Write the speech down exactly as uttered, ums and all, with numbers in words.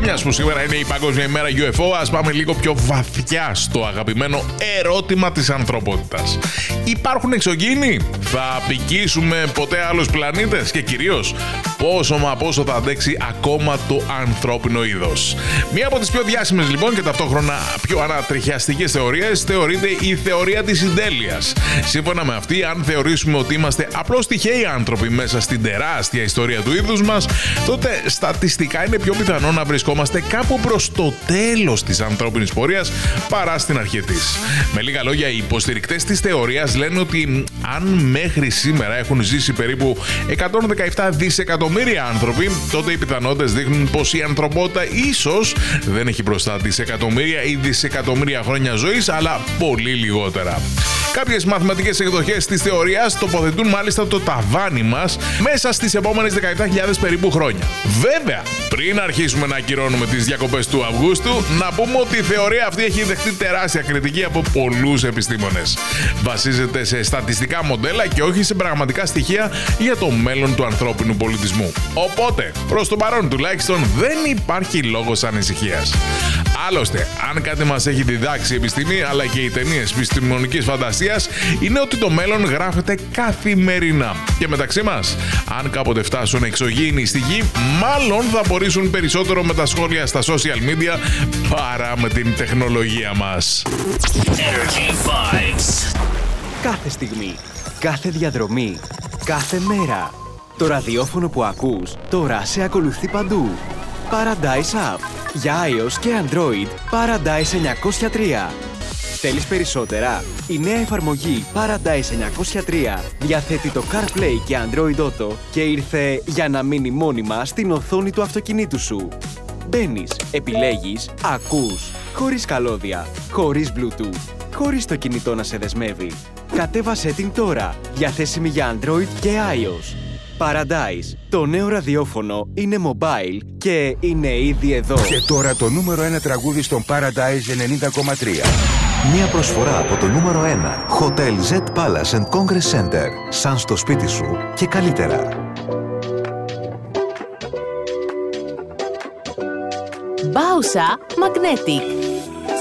μιας που σήμερα είναι η Παγκόσμια ημέρα γιου εφ ο, ας πάμε λίγο πιο βαθιά στο αγαπημένο ερώτημα της ανθρωπότητας. Υπάρχουν εξωγήινοι? Θα απικήσουμε ποτέ άλλους πλανήτες? Και κυρίως, πόσο μα πόσο θα αντέξει ακόμα το ανθρώπινο είδος? Μία από τις πιο διάσημες λοιπόν και ταυτόχρονα πιο ανατριχιαστικές θεωρίες θεωρείται η θεωρία της συντέλειας. Σύμφωνα με αυτή, αν θεωρήσουμε ότι είμαστε απλώς τυχαίοι άνθρωποι μέσα στην τεράστια ιστορία του είδους μας, τότε στατιστικά είναι πιο πιθανό να βρισκόμαστε κάπου προς το τέλος της ανθρώπινης πορείας παρά στην αρχή της. Με λίγα λόγια, οι υποστηρικτές της θεωρίας λένε ότι αν μέχρι σήμερα έχουν ζήσει περίπου εκατόν δεκαεπτά δισεκατομμύρια άνθρωποι, τότε οι πιθανότητες δείχνουν πως η ανθρωπότητα ίσως δεν έχει μπροστά της εκατομμύρια ή δισεκατομμύρια χρόνια ζωής, αλλά πολύ λιγότερα. Κάποιες μαθηματικές εκδοχές της θεωρίας τοποθετούν μάλιστα το ταβάνι μας μέσα στις επόμενες δεκαεπτά χιλιάδες περίπου χρόνια. Βέβαια, πριν αρχίσουμε να ακυρώνουμε τις διακοπές του Αυγούστου, να πούμε ότι η θεωρία αυτή έχει δεχτεί τεράστια κριτική από πολλούς επιστήμονες. Βασίζεται σε στατιστικά μοντέλα και όχι σε πραγματικά στοιχεία για το μέλλον του ανθρώπινου πολιτισμού. Οπότε, προς το παρόν τουλάχιστον, δεν υπάρχει λόγος ανησυχίας. Άλλωστε, αν κάτι μας έχει διδάξει η επιστήμη αλλά και οι ταινίες επιστημονικής φαντασίας, είναι ότι το μέλλον γράφεται καθημερινά. Και μεταξύ μας, αν κάποτε φτάσουν εξωγήινοι στη γη, μάλλον θα απορρίσουν περισσότερο με τα σχόλια στα social media παρά με την τεχνολογία μας. Κάθε στιγμή, κάθε διαδρομή, κάθε μέρα. Το ραδιόφωνο που ακούς τώρα σε ακολουθεί παντού. Paradise App. Για iOS και Android, Paradise εννιακόσια τρία. Θέλεις περισσότερα? Η νέα εφαρμογή Paradise εννιακόσια τρία διαθέτει το CarPlay και Android Auto και ήρθε για να μείνει μόνιμα στην οθόνη του αυτοκινήτου σου. Μπαίνεις, επιλέγεις, ακούς, χωρίς καλώδια, χωρίς Bluetooth, χωρίς το κινητό να σε δεσμεύει. Κατέβασέ την τώρα, διαθέσιμη για Android και iOS. Paradise. Το νέο ραδιόφωνο είναι mobile και είναι ήδη εδώ. Και τώρα το νούμερο ένα τραγούδι στον Paradise ενενήντα κόμμα τρία. Μια προσφορά από το νούμερο ένα Hotel Z Palace and Congress Center. Σαν στο σπίτι σου και καλύτερα. Bausa Magnetic.